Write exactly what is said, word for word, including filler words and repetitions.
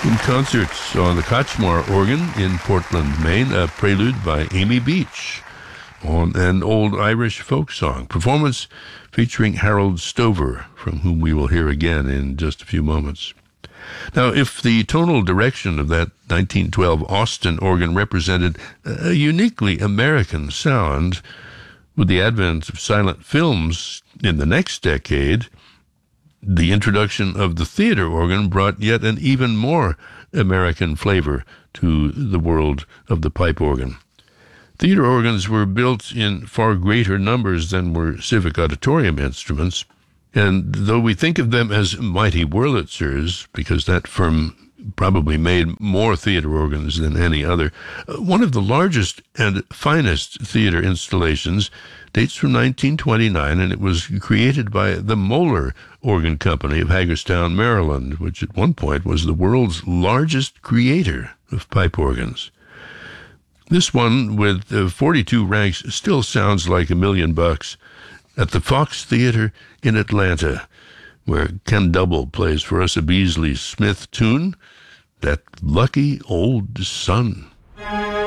In concert on the Kachmar organ in Portland, Maine, a prelude by Amy Beach on an old Irish folk song. Performance featuring Harold Stover, from whom we will hear again in just a few moments. Now, if the tonal direction of that nineteen twelve Austin organ represented a uniquely American sound, with the advent of silent films in the next decade, the introduction of the theater organ brought yet an even more American flavor to the world of the pipe organ. Theater organs were built in far greater numbers than were civic auditorium instruments, and though we think of them as mighty Wurlitzers, because that firm probably made more theater organs than any other, one of the largest and finest theater installations dates from nineteen twenty-nine, and it was created by the Moeller Organ Company of Hagerstown, Maryland, which at one point was the world's largest creator of pipe organs. This one, with uh, forty-two ranks, still sounds like a million bucks at the Fox Theater in Atlanta, where Ken Double plays for us a Beasley Smith tune, That Lucky Old Sun.